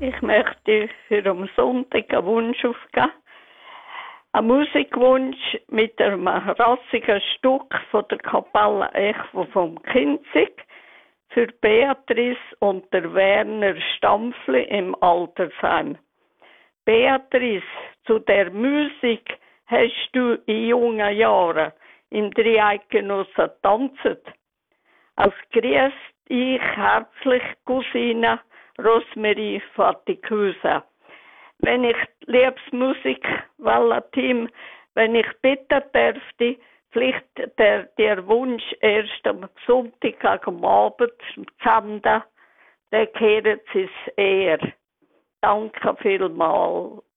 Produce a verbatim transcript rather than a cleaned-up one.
Ich möchte für am Sonntag einen Wunsch aufgeben. Ein Musikwunsch mit einem rassigen Stück von der Kapelle Echo vom Kinzig für Beatrice und der Werner Stampfli im Altersheim. Beatrice, zu der Musik hast du in jungen Jahren im Dreieckgenossen tanzt. Als grüßt ich herzlich Cousine Rosemarie Fatikusa. Wenn ich Liebesmusik, Team, wenn ich bitten dürfte, vielleicht der, der Wunsch erst am Sonntag am Abend zu senden, dann kehren sie es eher. Danke vielmals.